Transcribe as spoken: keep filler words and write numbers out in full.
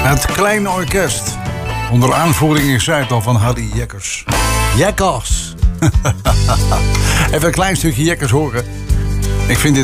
Het Kleine Orkest. Onder aanvoering, ik zei het al, van Harry Jekkers. Jekkers. Even een klein stukje Jekkers horen. Ik vind dit